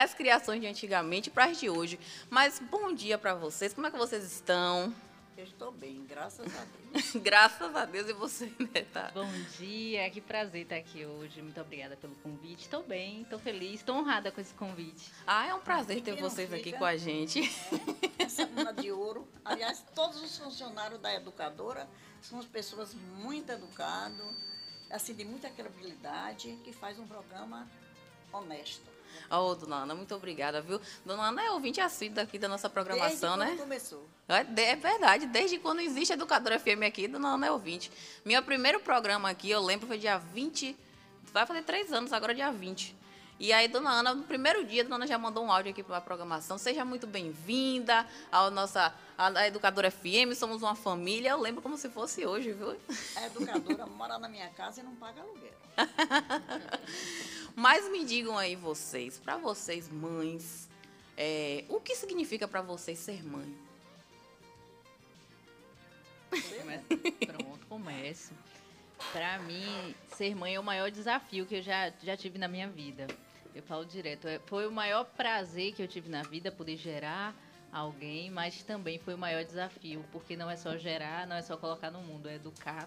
As criações de antigamente para as de hoje. Mas bom dia para vocês. Como é que vocês estão? Eu estou bem, graças a Deus. Graças a Deus e você, né? Tá? Bom dia, que prazer estar aqui hoje. Muito obrigada pelo convite. Estou bem, estou feliz, estou honrada com esse convite. Ah, é um prazer E ter quem não vocês aqui fica, com a gente. essa mina de ouro. Aliás, todos os funcionários da educadora são as pessoas muito educadas, assim, de muita credibilidade, que faz um programa honesto. Ô, dona Ana, muito obrigada, viu? Dona Ana é ouvinte assídua aqui da nossa programação, Desde né? quando começou. É verdade, desde quando existe Educadora FM aqui, dona Ana é ouvinte. Meu primeiro programa aqui, eu lembro, foi dia 20, vai fazer 3 anos agora, dia 20. E aí, dona Ana, no primeiro dia, dona Ana já mandou um áudio aqui para a programação. Seja muito bem-vinda à Educadora FM, somos uma família. Eu lembro como se fosse hoje, viu? A educadora mora na minha casa e não paga aluguel. Mas me digam aí vocês, para vocês mães, o que significa para vocês ser mãe? Pronto, começo. Para mim, ser mãe é o maior desafio que eu já tive na minha vida. Eu falo direto, foi o maior prazer que eu tive na vida, poder gerar alguém, mas também foi o maior desafio, porque não é só gerar, não é só colocar no mundo, é educar,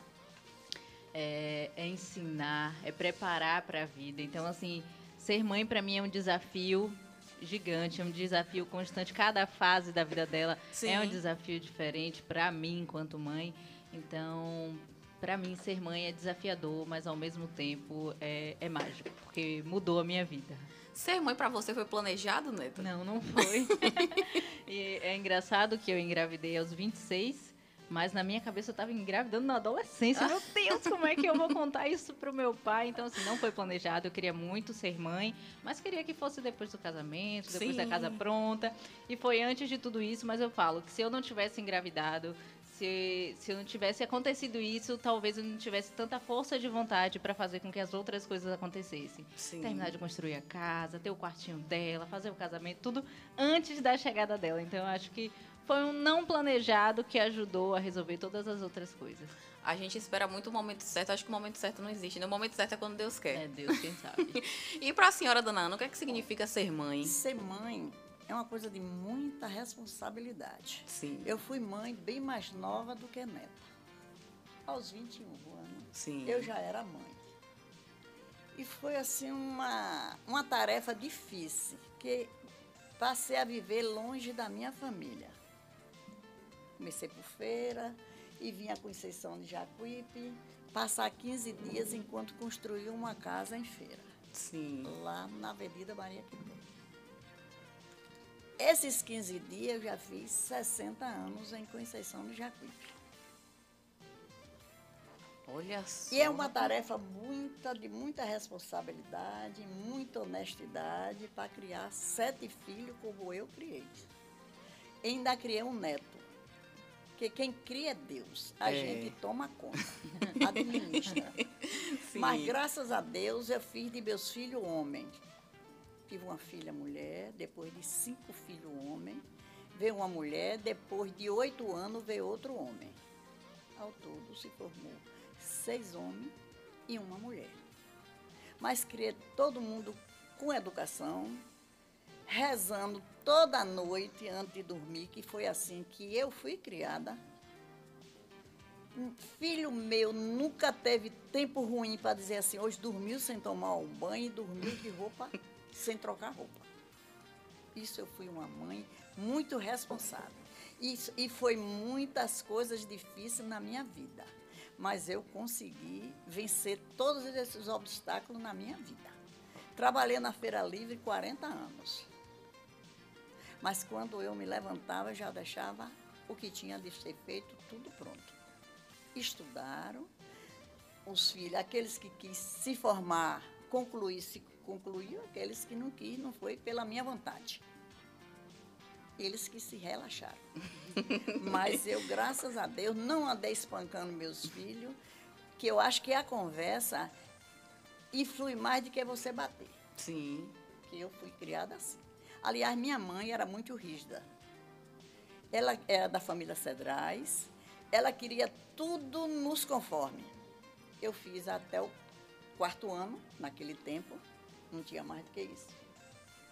é ensinar, é preparar para a vida. Então, assim, ser mãe para mim é um desafio gigante, é um desafio constante. Cada fase da vida dela Sim. é um desafio diferente para mim enquanto mãe. Então, para mim, ser mãe é desafiador, mas ao mesmo tempo é mágico, porque mudou a minha vida. Ser mãe para você foi planejado, Neta? Não, não foi. E é engraçado que eu engravidei aos 26, mas na minha cabeça eu estava engravidando na adolescência. Meu Deus, como é que eu vou contar isso pro meu pai? Então, assim, não foi planejado. Eu queria muito ser mãe, mas queria que fosse depois do casamento, depois Sim. da casa pronta. E foi antes de tudo isso, mas eu falo que se eu não tivesse engravidado, se eu não tivesse acontecido isso, talvez eu não tivesse tanta força de vontade para fazer com que as outras coisas acontecessem. Sim. Terminar de construir a casa, ter o quartinho dela, fazer o casamento, tudo antes da chegada dela. Então, eu acho que foi um não planejado que ajudou a resolver todas as outras coisas. A gente espera muito o momento certo. Acho que o momento certo não existe, né? O momento certo é quando Deus quer. É Deus quem sabe. E para a senhora, dona Ana, o que é que significa ser mãe? Ser mãe é uma coisa de muita responsabilidade. Sim. Eu fui mãe bem mais nova do que neta. Aos 21 anos, Sim. eu já era mãe. E foi assim uma tarefa difícil, que passei a viver longe da minha família. Comecei por Feira e vim a Conceição de Jacuípe, passar 15 dias enquanto construía uma casa em Feira, Sim. lá na Avenida Maria Quintana. Esses 15 dias eu já fiz 60 anos em Conceição de Jacuípe. Olha só. E é uma tarefa de muita responsabilidade, muita honestidade para criar 7 filhos como eu criei. Ainda criei um neto, porque quem cria é Deus, a gente toma conta, administra. Sim. Mas graças a Deus eu fiz de meus filhos homens. Tive uma filha mulher, depois de 5 filhos homem, veio uma mulher, depois de 8 anos veio outro homem. Ao todo se formou 6 homens e uma mulher. Mas criei todo mundo com educação, rezando toda noite antes de dormir, que foi assim que eu fui criada. Um filho meu nunca teve tempo ruim para dizer assim, hoje dormiu sem tomar um banho e dormiu de roupa sem trocar roupa. Isso eu fui uma mãe muito responsável. E foi muitas coisas difíceis na minha vida. Mas eu consegui vencer todos esses obstáculos na minha vida. Trabalhei na Feira Livre 40 anos. Mas quando eu me levantava, já deixava o que tinha de ser feito tudo pronto. Estudaram, os filhos, aqueles que quis se formar, concluiu, aqueles que não quis, não foi pela minha vontade. Eles que se relaxaram. Mas eu, graças a Deus, não andei espancando meus filhos, que eu acho que a conversa influi mais do que você bater. Sim. Que eu fui criada assim. Aliás, minha mãe era muito rígida. Ela era da família Cedrais, ela queria tudo nos conforme. Eu fiz até o 4º ano, naquele tempo, não tinha mais do que isso.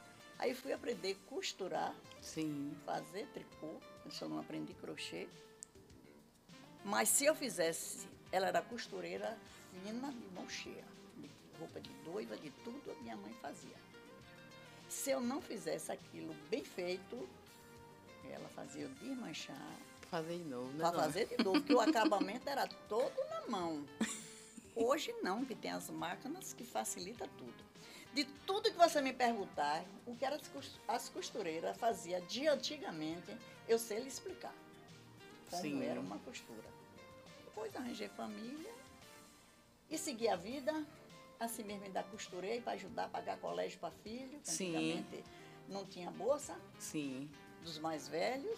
Aí fui aprender a costurar, Sim. fazer tricô, eu só não aprendi crochê. Mas se eu fizesse, ela era costureira fina de mão cheia, de roupa de noiva, de tudo, a minha mãe fazia. Se eu não fizesse aquilo bem feito, ela fazia eu desmanchar, Fazer de novo, né? para dona? fazer de novo, porque o acabamento era todo na mão. Hoje não, que tem as máquinas que facilita tudo. De tudo que você me perguntar, o que as costureiras faziam de antigamente, eu sei lhe explicar como Sim. era uma costura. Depois arranjei família e segui a vida. Assim mesmo ainda costurei para ajudar a pagar colégio para filho, que Sim. antigamente não tinha bolsa Sim. dos mais velhos.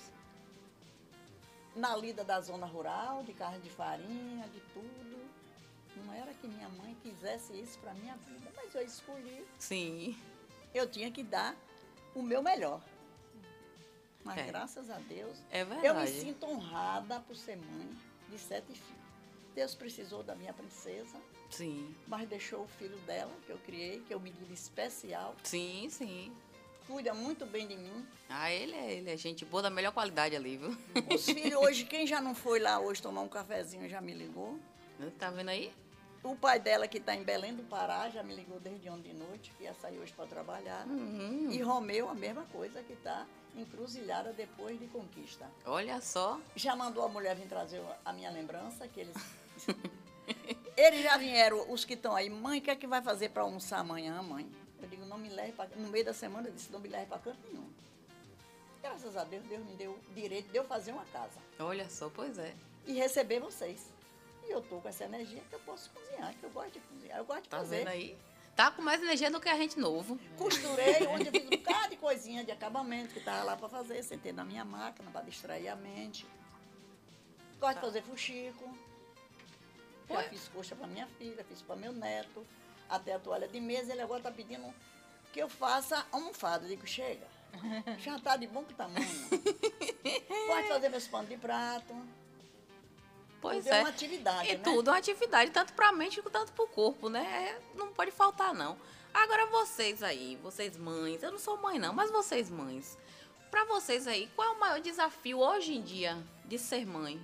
Na lida da zona rural, de carne de farinha, de tudo. Não era que minha mãe quisesse isso para a minha vida, mas eu escolhi. Sim. Eu tinha que dar o meu melhor. Mas É. graças a Deus, É verdade. eu me sinto honrada por ser mãe de 7 filhos. Deus precisou da minha princesa, Sim. mas deixou o filho dela, que eu criei, que é um menino especial. Sim, sim. Cuida muito bem de mim. Ah, ele é gente boa da melhor qualidade ali, viu? Os filhos hoje, quem já não foi lá hoje tomar um cafezinho já me ligou. Tá vendo aí? O pai dela, que está em Belém do Pará, já me ligou desde ontem de noite, que ia sair hoje para trabalhar. Uhum. E Romeu, a mesma coisa, que está encruzilhada depois de Conquista. Olha só. Já mandou a mulher vir trazer a minha lembrança, que eles... Eles já vieram, os que estão aí. Mãe, o que é que vai fazer para almoçar amanhã, mãe? Eu digo, não me leve para... No meio da semana, eu disse, não me leve para canto nenhum. Graças a Deus, Deus me deu o direito de eu fazer uma casa. Olha só, pois é. E receber vocês. E eu estou com essa energia que eu posso cozinhar, que eu gosto de cozinhar, eu gosto de Tá fazer. vendo aí? Tá com mais energia do que a gente novo. Costurei, onde eu fiz um bocado de coisinha de acabamento que estava lá para fazer. Sentei na minha máquina para distrair a mente. Gosto de fazer fuxico. Já Ué? fiz coxa para minha filha, fiz para meu neto. Até a toalha de mesa, ele agora está pedindo que eu faça almofada. Eu digo, chega, já está de bom tamanho. Gosto de fazer meus panos de prato. Pois Tudo é. uma atividade, E né? tudo é uma atividade, tanto pra mente quanto pro corpo, né? Não pode faltar, não. Agora vocês aí, vocês mães, eu não sou mãe não, mas vocês mães, pra vocês aí, qual é o maior desafio hoje em dia de ser mãe?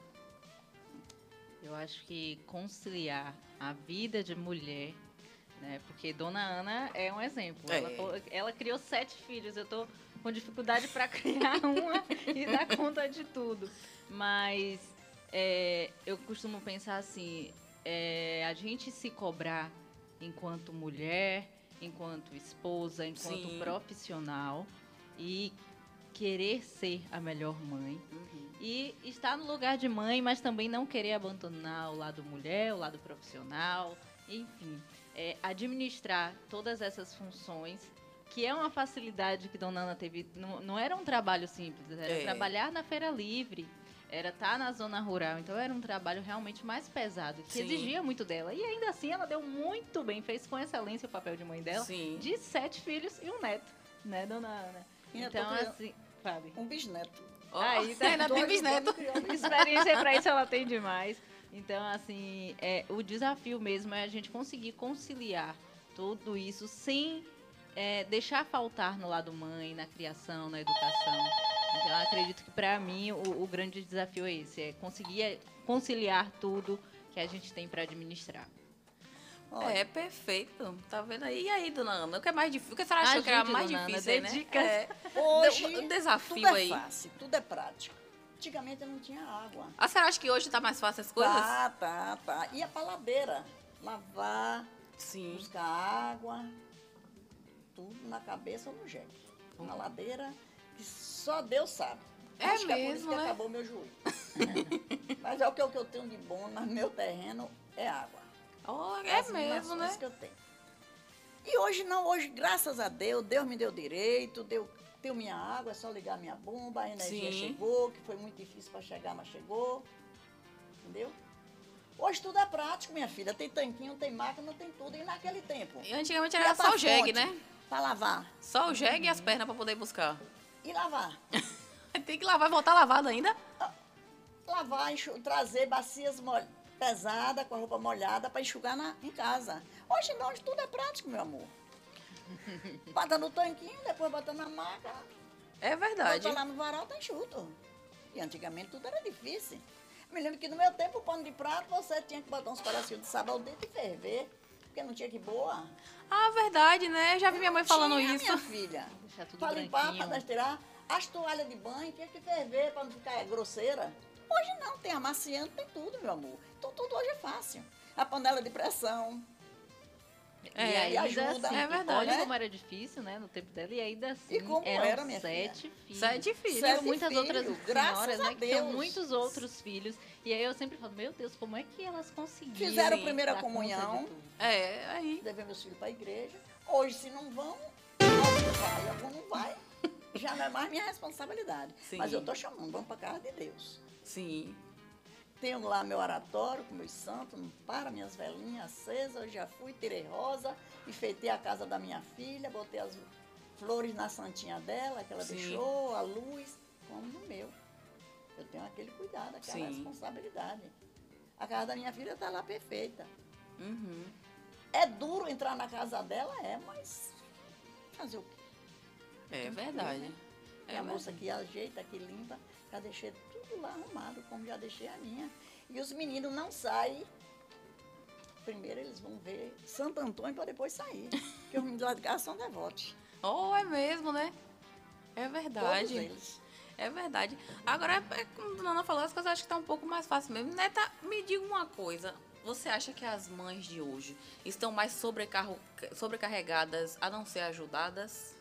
Eu acho que conciliar a vida de mulher, né? Porque Dona Ana é um exemplo. É. Ela criou 7 filhos. Eu tô com dificuldade para criar uma e dar conta de tudo. Mas eu costumo pensar assim, a gente se cobrar enquanto mulher, enquanto esposa, enquanto Sim. profissional e querer ser a melhor mãe. E estar no lugar de mãe, mas também não querer abandonar o lado mulher, o lado profissional, enfim. Administrar todas essas funções, que é uma facilidade que Dona Ana teve. Não era um trabalho simples, era trabalhar na feira livre, era estar na zona rural. Então era um trabalho realmente mais pesado, que Sim. exigia muito dela. E ainda assim ela deu muito bem, fez com excelência o papel de mãe dela, Sim. de 7 filhos e um neto, né, Dona Ana? E eu tô Então, criando assim, Fábio. um bisneto. Ó, Aí, tá ainda tem Tô bisneto. ajudando a criar um bisneto. Experiência para isso ela tem demais. Então, assim, o desafio mesmo é a gente conseguir conciliar tudo isso sem deixar faltar no lado mãe, na criação, na educação. Então, eu acredito que para mim o grande desafio é esse, é conseguir conciliar tudo que a gente tem para administrar. Olha, É perfeito. Tá vendo aí? E aí, dona Ana? O que é mais difícil? O que a senhora achou que era Ajude, mais dona Ana, difícil aí, dê né? dicas. hoje O desafio tudo é aí. fácil, tudo é prático. Antigamente não tinha água. A senhora acha que hoje tá mais fácil as coisas? Tá. Ia pra ladeira, lavar, Sim. buscar água, tudo na cabeça ou no jegue. Na ladeira, que só Deus sabe. É Acho que é por isso mesmo, que né? acabou meu joelho. Mas é o que eu tenho de bom no meu terreno é água. Oh, é As mesmo, relações né? que eu tenho. E hoje não, hoje, graças a Deus, Deus me deu direito, tenho minha água, é só ligar minha bomba, a energia Sim. chegou, que foi muito difícil para chegar, mas chegou. Entendeu? Hoje tudo é prático, minha filha. Tem tanquinho, tem máquina, tem tudo. E naquele tempo? E antigamente Ia era pra só o jegue, fonte né? Para lavar. Só o jegue e as pernas pra poder buscar. E lavar. Tem que lavar e voltar lavado ainda? Lavar, trazer bacias pesadas, com a roupa molhada, para enxugar em casa. Hoje não, hoje tudo é prático, meu amor. Bota no tanquinho, depois bota na maca, É verdade. bota lá no varal, tá enxuto. E antigamente tudo era difícil. Me lembro que no meu tempo, o pano de prato, você tinha que botar uns pedacinhos de sabão dentro e ferver, porque não tinha que boa. Ah, verdade, né? Eu já vi minha mãe falando Tinha, isso. minha filha. Deixar tudo Pra limpar, branquinho. pra tirar. As toalhas de banho tinha que ferver pra não ficar grosseira. Hoje não, tem amaciante, tem tudo, meu amor. Então tudo hoje é fácil. A panela de pressão. É, e ainda ajuda. assim, É verdade. olha né? como era difícil, né, no tempo dela, e ainda assim, E como eram era, minha 7 filhos. 7 filhos. Sete Tinham muitas filhos, outras graças senhoras, a né, que tinham Deus. muitos outros filhos. E aí eu sempre falo, meu Deus, como é que elas conseguiram? Fizeram a Sim, primeira dar conta de comunhão. tudo? É, aí. Levar meus filhos para a igreja. Hoje, se não vão, algum vai, algum não vai. Já não é mais minha responsabilidade. Sim. Mas eu estou chamando, vamos para a casa de Deus. Sim. Tenho lá meu oratório com meus santos, não para, minhas velhinhas acesas. Eu já fui, tirei rosa, enfeitei a casa da minha filha, botei as flores na santinha dela, que ela Sim. deixou, a luz, como no meu. Eu tenho aquele cuidado, aquela Sim. responsabilidade. A casa da minha filha está lá perfeita. Uhum. É duro entrar na casa dela, mas fazer o quê? É verdade. É a moça que ajeita, que limpa, já deixei tudo lá arrumado, como já deixei a minha. E os meninos não saem. Primeiro eles vão ver Santo Antônio para depois sair. Porque os meninos lá de casa são devotos. Oh, é mesmo, né? É Todos verdade. eles. É verdade. Agora, como a Dona falou, as coisas acho que tá um pouco mais fácil mesmo. Neta, me diga uma coisa. Você acha que as mães de hoje estão mais sobrecarregadas a não ser ajudadas?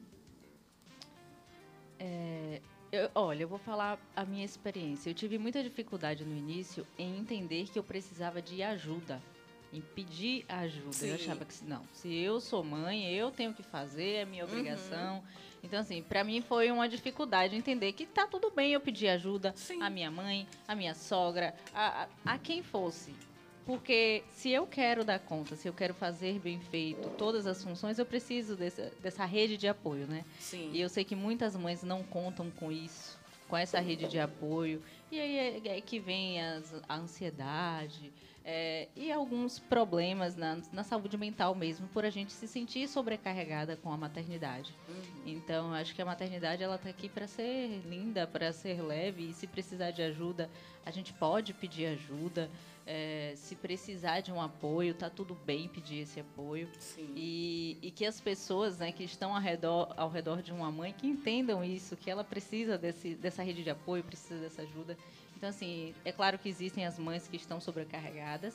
Olha, eu vou falar a minha experiência. Eu tive muita dificuldade no início em entender que eu precisava de ajuda, em pedir ajuda. Sim. Eu achava que não, se eu sou mãe, eu tenho que fazer, é minha obrigação. Então, assim, para mim foi uma dificuldade entender que tá tudo bem eu pedir ajuda Sim. à minha mãe, à minha sogra, a quem fosse. Porque se eu quero dar conta, se eu quero fazer bem feito todas as funções, eu preciso dessa rede de apoio, né? Sim. E eu sei que muitas mães não contam com isso, com essa rede de apoio. E aí é que vem a ansiedade e alguns problemas na saúde mental mesmo, por a gente se sentir sobrecarregada com a maternidade. Então, acho que a maternidade ela está aqui para ser linda, para ser leve. E se precisar de ajuda, a gente pode pedir ajuda. Se precisar de um apoio, tá tudo bem pedir esse apoio. Sim. E que as pessoas, né, que estão ao redor de uma mãe, que entendam isso, que ela precisa dessa rede de apoio, precisa dessa ajuda. Então, assim, é claro que existem as mães que estão sobrecarregadas,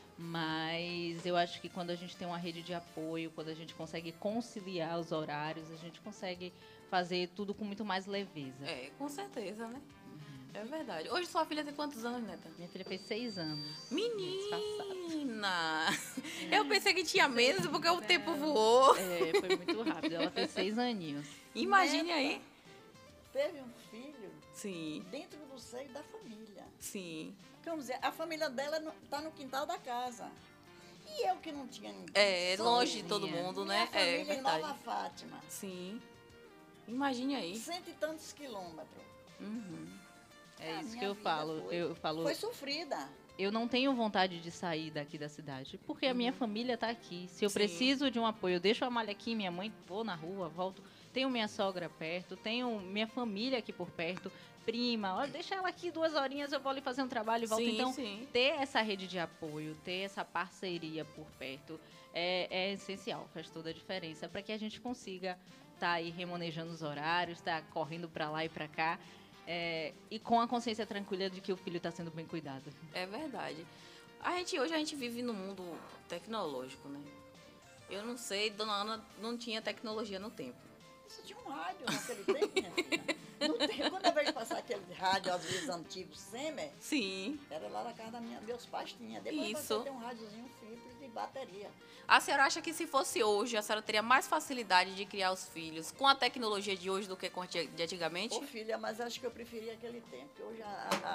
mas eu acho que quando a gente tem uma rede de apoio, quando a gente consegue conciliar os horários, a gente consegue fazer tudo com muito mais leveza. É, com certeza, né? É verdade. Hoje sua filha tem quantos anos, Neta? Minha filha fez 6 anos. mês passado. Menina! Eu pensei que tinha menos porque o tempo voou. Foi muito rápido. Ela fez 6 aninhos. Imagine Neta aí. Teve um filho Sim, dentro do seio da família. sim. Vamos dizer, a família dela está no quintal da casa. E eu que não tinha ninguém. É, longe de Sozinha. todo mundo, Minha né? família É em verdade. Nova Fátima. Sim. Imagine aí. 100 e tantos quilômetros. Uhum. É A isso minha que eu vida falo. foi- Eu falo, Foi sofrida. eu não tenho vontade de sair daqui da cidade, porque a minha família está aqui. Se eu Sim. preciso de um apoio, eu deixo a malha aqui, minha mãe, vou na rua, volto. Tenho minha sogra perto, tenho minha família aqui por perto, prima, olha, deixa ela aqui 2 horinhas, eu vou ali fazer um trabalho e volto. Sim, Então, sim. ter essa rede de apoio, ter essa parceria por perto é essencial, faz toda a diferença para que a gente consiga estar aí remanejando os horários, estar correndo para lá e para cá. E com a consciência tranquila de que o filho está sendo bem cuidado. É verdade. Hoje a gente vive num mundo tecnológico, né? Eu não sei, Dona Ana não tinha tecnologia no tempo. Isso tinha um rádio naquele tempo, minha filha. No tempo, quando eu vejo passar aquele rádio, às vezes antigo, Semer, Sim. era lá na casa da meus pais tinha. Depois Isso. passou a ter um rádiozinho simples de bateria. A senhora acha que se fosse hoje, a senhora teria mais facilidade de criar os filhos com a tecnologia de hoje do que com a de antigamente? Ô filha, mas acho que eu preferia aquele tempo. Que hoje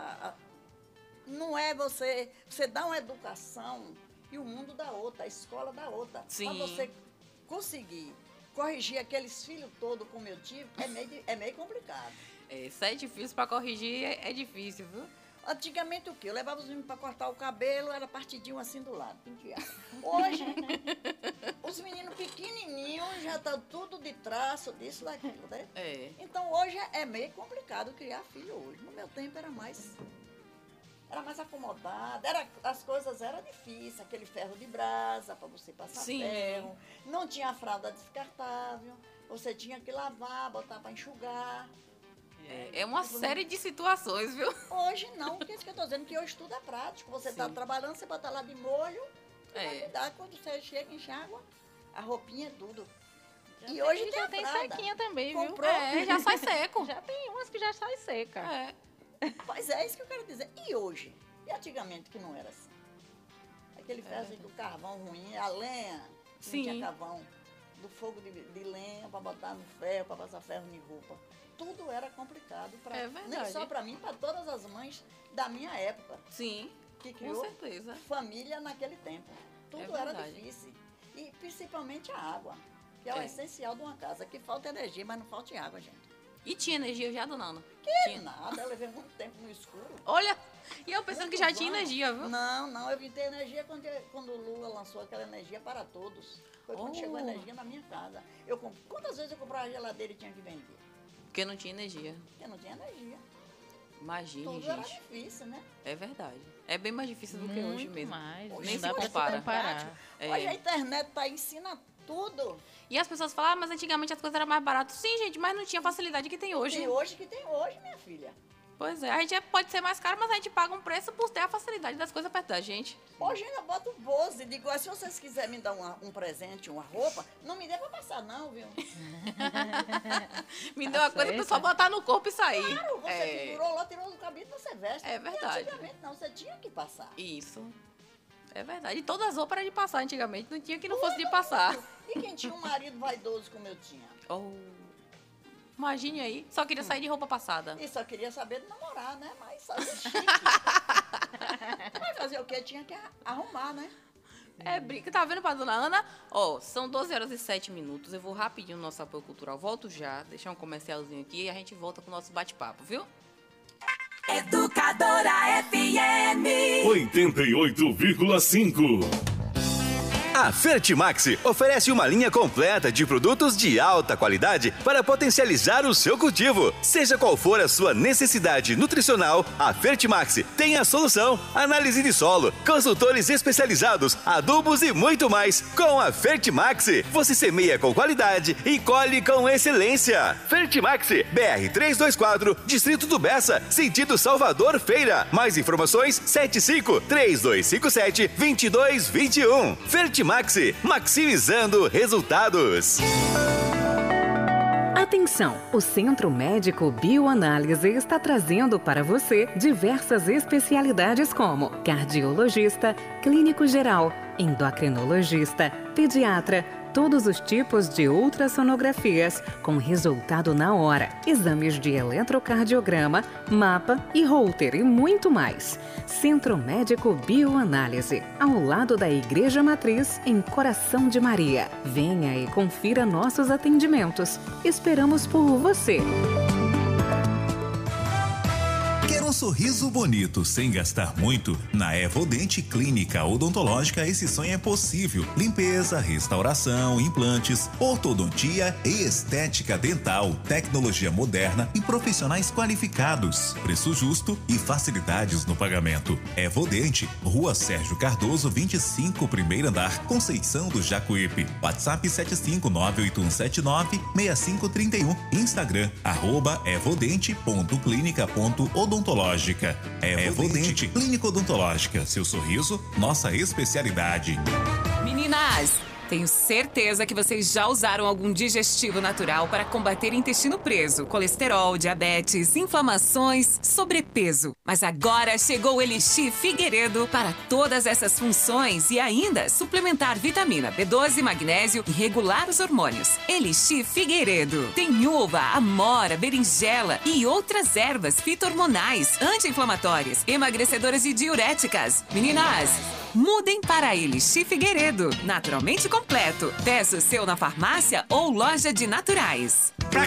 não é você dá uma educação e o mundo dá outra, a escola dá outra. Sim. Para você conseguir corrigir aqueles filhos todos como eu tive, é meio complicado. 7 filhos para corrigir é difícil, viu? Antigamente o quê? Eu levava os meninos para cortar o cabelo, era partidinho assim do lado, penteado. Hoje, os meninos pequenininhos já estão tudo de traço, disso, daquilo, né? Então hoje é meio complicado criar filho hoje. No meu tempo era mais acomodado, as coisas eram difíceis, aquele ferro de brasa para você passar ferro, não tinha a fralda descartável, você tinha que lavar, botar para enxugar. É uma série de situações, viu? Hoje não, porque é isso que eu estou dizendo, que hoje tudo é prático. Você está trabalhando, você bota lá de molho, vai dar, quando você chega, enxágua, a roupinha é tudo. E hoje já tem sequinha também, comprou, viu? Já sai seco. Já tem umas que já sai seca. Pois é, isso que eu quero dizer. E hoje? E antigamente que não era assim? Aquele ferro do carvão ruim, a lenha, não tinha carvão, do fogo de lenha para botar no ferro, para passar ferro em roupa. Tudo era complicado, nem só para mim, para todas as mães da minha época. Sim, que criou família naquele tempo. Tudo era difícil. E principalmente a água, que é o essencial de uma casa. Que falta energia, mas não falta água, gente. E tinha energia já, dona Ana? Tinha nada, eu levei muito tempo no escuro. Olha, e eu pensando que já tinha energia, viu? Não, eu vim ter energia quando o Lula lançou aquela energia para todos. Foi quando chegou a energia na minha casa. Quantas vezes eu comprava a geladeira e tinha que vender? Porque não tinha energia. Imagine, tudo gente. Era difícil, né? É verdade. É bem mais difícil do que hoje mesmo. Mais. Nem se compara. Hoje a internet ensina tudo. E as pessoas falam, mas antigamente as coisas eram mais baratas. Sim, gente, mas não tinha facilidade que tem hoje. Tem hoje que tem hoje, minha filha. Pois é, a gente pode ser mais caro, mas a gente paga um preço por ter a facilidade das coisas perto da gente. Hoje ainda boto o Bose, digo, se vocês quiserem me dar um presente, uma roupa, não me dê pra passar não, viu? Me deu uma coisa pra só botar no corpo e sair. Claro, você figurou lá, tirou do cabelo, você veste. É verdade. E antigamente não, você tinha que passar. Isso. É verdade. E todas as roupas eram de passar antigamente, não tinha que não fosse de passar. E quem tinha um marido vaidoso como eu tinha? Imagine aí, só queria sair de roupa passada. E só queria saber de namorar, né? Mas só de chique. Mas fazer o quê? Tinha que arrumar, né? Brinca. Tá vendo pra dona Ana? São 12h07. Eu vou rapidinho no nosso apoio cultural. Volto já, deixar um comercialzinho aqui e a gente volta com o nosso bate-papo, viu? Educadora FM 88,5. A Fertimax oferece uma linha completa de produtos de alta qualidade para potencializar o seu cultivo. Seja qual for a sua necessidade nutricional, a Fertimax tem a solução. Análise de solo, consultores especializados, adubos e muito mais. Com a Fertimax, você semeia com qualidade e colhe com excelência. Fertimax, BR 324, Distrito do Bessa, sentido Salvador Feira. Mais informações, 75-3257-2221. Fertimax, maximizando resultados. Atenção! O Centro Médico Bioanálise está trazendo para você diversas especialidades como cardiologista, clínico geral, endocrinologista, pediatra, todos os tipos de ultrassonografias com resultado na hora, exames de eletrocardiograma, mapa e Holter e muito mais. Centro Médico Bioanálise, ao lado da Igreja Matriz, em Coração de Maria. Venha e confira nossos atendimentos. Esperamos por você. Quer um sorriso bonito sem gastar muito? Na Evodente Clínica Odontológica esse sonho é possível. Limpeza, restauração, implantes, ortodontia e estética dental, tecnologia moderna e profissionais qualificados. Preço justo e facilidades no pagamento. Evodente, Rua Sérgio Cardoso, 25, primeiro andar, Conceição do Jacuípe. WhatsApp 75981796531. Instagram, @evodente.clinica.odontológica. Evodente Clínica Odontológica. Seu sorriso, nossa especialidade. Meninas, tenho certeza que vocês já usaram algum digestivo natural para combater intestino preso, colesterol, diabetes, inflamações, sobrepeso. Mas agora chegou o Elixir Figueiredo para todas essas funções e ainda suplementar vitamina B12, magnésio e regular os hormônios. Elixir Figueiredo. Tem uva, amora, berinjela e outras ervas fito-hormonais, anti-inflamatórias, emagrecedoras e diuréticas. Meninas, mudem para Elixir Figueiredo. Naturalmente completo. Peça o seu na farmácia ou loja de naturais. Pra